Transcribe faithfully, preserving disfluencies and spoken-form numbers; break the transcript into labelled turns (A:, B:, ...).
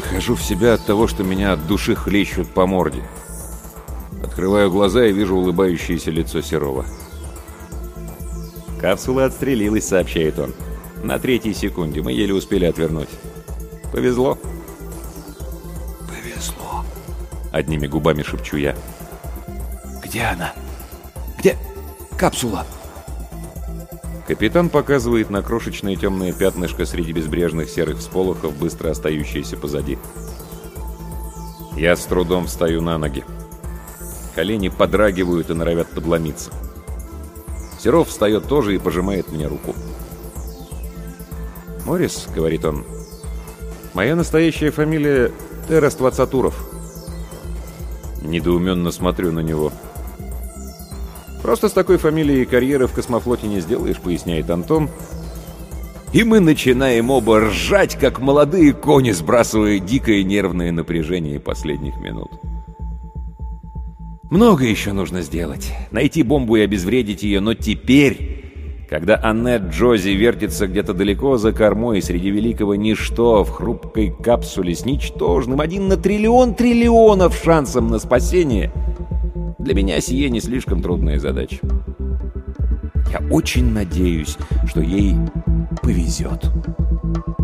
A: Прихожу в себя от того, что меня от души хлещут по морде. Открываю глаза и вижу улыбающееся лицо Серова.
B: «Капсула отстрелилась», — сообщает он. «На третьей секунде. Мы еле успели отвернуть. Повезло».
A: «Повезло»,
B: — одними губами шепчу я.
A: «Где она? Где капсула?»
B: Капитан показывает на крошечное темное пятнышко среди безбрежных серых всполохов, быстро остающееся позади. Я с трудом встаю на ноги. Колени подрагивают и норовят подломиться. Серов встает тоже и пожимает мне руку. «Моррис», — говорит он, — «моя настоящая фамилия Эраст Вацатуров». Недоуменно смотрю на него. «Просто с такой фамилией карьеры в космофлоте не сделаешь», — поясняет Антон. И мы начинаем оба ржать, как молодые кони, сбрасывая дикое нервное напряжение последних минут. Много еще нужно сделать. Найти бомбу и обезвредить ее, но теперь, когда Аннет Джози вертится где-то далеко за кормой среди великого ничто в хрупкой капсуле с ничтожным один на триллион триллионов шансом на спасение, для меня сие не слишком трудная задача. Я очень надеюсь, что ей повезет.